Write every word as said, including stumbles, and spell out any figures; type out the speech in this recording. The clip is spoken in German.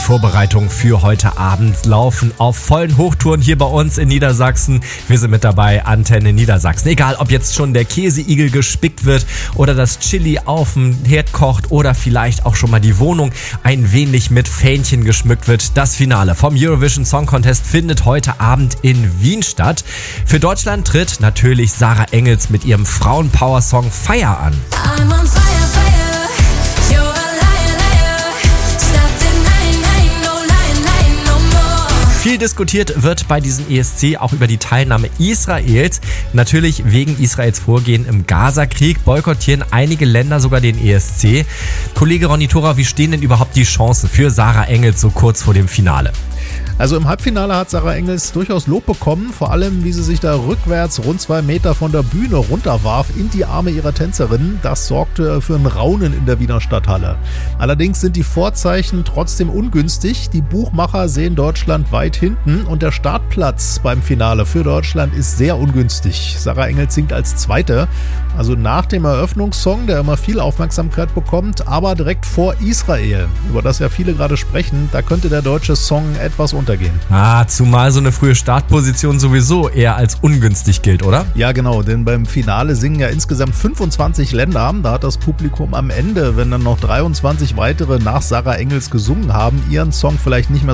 Vorbereitungen für heute Abend laufen auf vollen Hochtouren hier bei uns in Niedersachsen. Wir sind mit dabei, Antenne Niedersachsen. Egal, ob jetzt schon der Käseigel gespickt wird oder das Chili auf dem Herd kocht oder vielleicht auch schon mal die Wohnung ein wenig mit Fähnchen geschmückt wird. Das Finale vom Eurovision Song Contest findet heute Abend in Wien statt. Für Deutschland tritt natürlich Sarah Engels mit ihrem Frauen-Power-Song Fire an. I'm on fire, fire. You're a liar, liar. Stop denying, lying, no lying, lying no more. Viel diskutiert wird bei diesem E S C auch über die Teilnahme Israels. Natürlich wegen Israels Vorgehen im Gaza-Krieg boykottieren einige Länder sogar den E S C. Kollege Ronny Thora, wie stehen denn überhaupt die Chancen für Sarah Engels so kurz vor dem Finale? Also im Halbfinale hat Sarah Engels durchaus Lob bekommen, vor allem wie sie sich da rückwärts rund zwei Meter von der Bühne runterwarf in die Arme ihrer Tänzerinnen. Das sorgte für ein Raunen in der Wiener Stadthalle. Allerdings sind die Vorzeichen trotzdem ungünstig. Die Buchmacher sehen Deutschland weit hinten und der Startplatz beim Finale für Deutschland ist sehr ungünstig. Sarah Engels singt als Zweite, also nach dem Eröffnungssong, der immer viel Aufmerksamkeit bekommt, aber direkt vor Israel, über das ja viele gerade sprechen. Da könnte der deutsche Song etwas untergehen. Ah, zumal so eine frühe Startposition sowieso eher als ungünstig gilt, oder? Ja, genau, denn beim Finale singen ja insgesamt fünfundzwanzig Länder. Da hat das Publikum am Ende, wenn dann noch dreiundzwanzig weitere nach Sarah Engels gesungen haben, ihren Song vielleicht nicht mehr